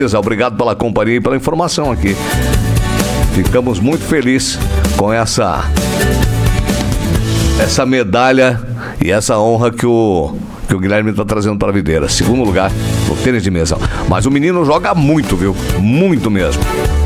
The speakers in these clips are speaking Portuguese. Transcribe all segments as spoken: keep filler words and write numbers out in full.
Obrigado pela companhia e pela informação aqui. Ficamos muito felizes com essa essa medalha e essa honra que o, que o Guilherme está trazendo para a videira. Segundo lugar no tênis de mesa. Mas o menino joga muito, viu? Muito mesmo.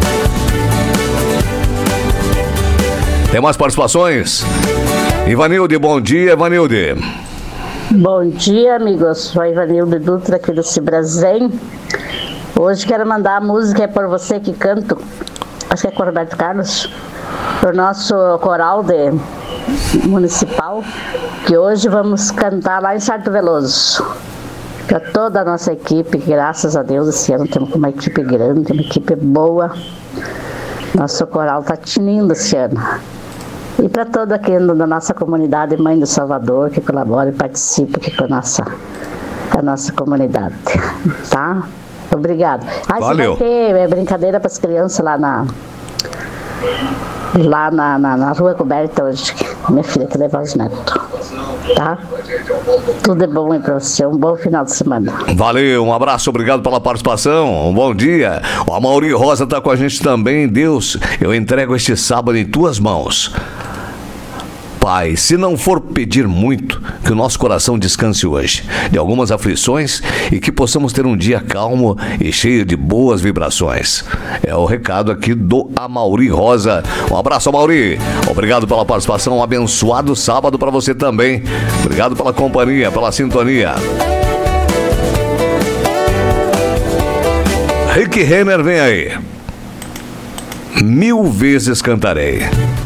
Tem mais participações? Ivanilde, bom dia, Ivanilde. Bom dia, amigos. Sou a Ivanilde Dutra aqui do Cibrazen. Hoje quero mandar a música É Por Você Que Canto, acho que é com o Roberto Carlos, para o nosso coral de municipal, que hoje vamos cantar lá em Sarto Veloso. Para toda a nossa equipe, graças a Deus, esse ano temos uma equipe grande, uma equipe boa. Nosso coral está tinindo esse ano. E para todo aquele da nossa comunidade Mãe do Salvador, que colabora e participa aqui com a nossa, com a nossa comunidade, tá? Obrigado. Ah, valeu. Vai ter é, brincadeira para as crianças lá na lá na, na, na Rua Coberta hoje. Minha filha que leva os netos. Tá? Tudo é bom aí para você. Um bom final de semana. Valeu, um abraço, obrigado pela participação. Um bom dia. O Amaury Rosa está com a gente também. Deus, eu entrego este sábado em tuas mãos. Pai, se não for pedir muito, que o nosso coração descanse hoje de algumas aflições e que possamos ter um dia calmo e cheio de boas vibrações. É o recado aqui do Amaury Rosa. Um abraço, Amaury. Obrigado pela participação. Um abençoado sábado para você também. Obrigado pela companhia, pela sintonia. Rick Renner vem aí. Mil vezes cantarei.